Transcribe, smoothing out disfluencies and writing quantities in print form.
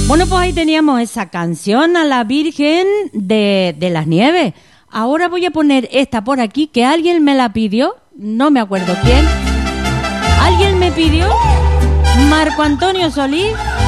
Bueno, pues ahí teníamos esa canción a la Virgen de las Nieves. Ahora voy a poner esta por aquí que alguien me la pidió, no me acuerdo quién. Alguien me pidió, Marco Antonio Solís,